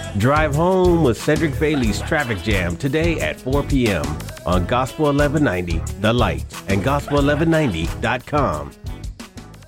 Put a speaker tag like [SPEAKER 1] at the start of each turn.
[SPEAKER 1] Drive home with Cedric Bailey's Traffic Jam today at 4 p.m. on Gospel 1190, The Light, and Gospel1190.com.